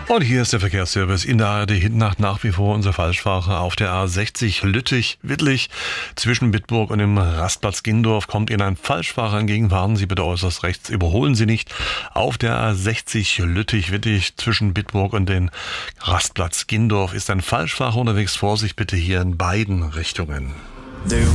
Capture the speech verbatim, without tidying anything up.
Und hier ist der Verkehrsservice in der A R D Hiddennacht, nach wie vor unser Falschfahrer auf der A sechzig Lüttich-Wittlich. Zwischen Bitburg und dem Rastplatz Gindorf kommt Ihnen ein Falschfahrer entgegen. Fahren Sie bitte äußerst rechts, überholen Sie nicht. Auf der A sechzig Lüttich-Wittlich zwischen Bitburg und dem Rastplatz Gindorf ist ein Falschfahrer unterwegs. Vorsicht bitte hier in beiden Richtungen. They